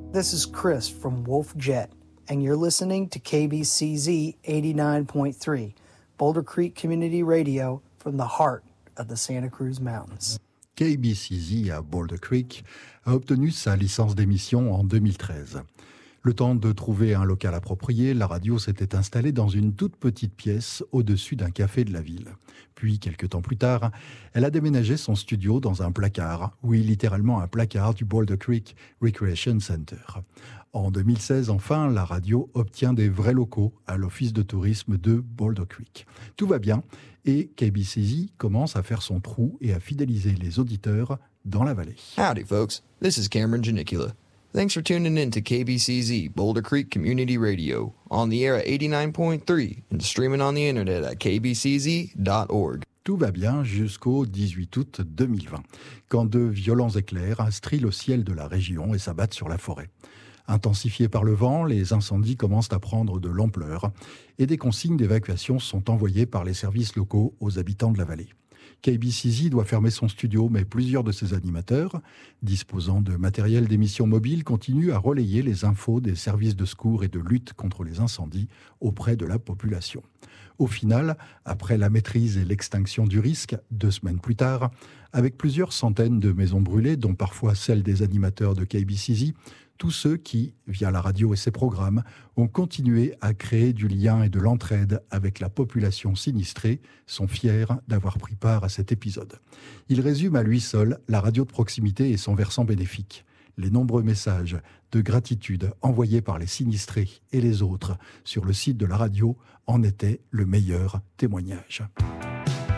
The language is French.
This is Chris from Wolf Jet, and you're listening to KBCZ 89.3, Boulder Creek Community Radio from the heart of the Santa Cruz Mountains. KBCZ à Boulder Creek a obtenu sa licence d'émission en 2013. Le temps de trouver un local approprié, la radio s'était installée dans une toute petite pièce au-dessus d'un café de la ville. Puis, quelques temps plus tard, elle a déménagé son studio dans un placard, oui, littéralement un placard du Boulder Creek Recreation Center. En 2016, enfin, la radio obtient des vrais locaux à l'office de tourisme de Boulder Creek. Tout va bien et KBCZ commence à faire son trou et à fidéliser les auditeurs dans la vallée. Howdy, folks. This is Cameron Janicula. Thanks for tuning in to KBCZ, Boulder Creek Community Radio, on the air at 89.3 and streaming on the internet at kbcz.org. Tout va bien jusqu'au 18 août 2020, quand de violents éclairs strillent le ciel de la région et s'abattent sur la forêt. Intensifiés par le vent, les incendies commencent à prendre de l'ampleur et des consignes d'évacuation sont envoyées par les services locaux aux habitants de la vallée. KBCZ doit fermer son studio, mais plusieurs de ses animateurs, disposant de matériel d'émission mobile, continuent à relayer les infos des services de secours et de lutte contre les incendies auprès de la population. Au final, après la maîtrise et l'extinction du risque, 2 semaines plus tard, avec plusieurs centaines de maisons brûlées, dont parfois celles des animateurs de KBCZ, tous ceux qui, via la radio et ses programmes, ont continué à créer du lien et de l'entraide avec la population sinistrée, sont fiers d'avoir pris part à cet épisode. Il résume à lui seul la radio de proximité et son versant bénéfique. Les nombreux messages de gratitude envoyés par les sinistrés et les autres sur le site de la radio en étaient le meilleur témoignage.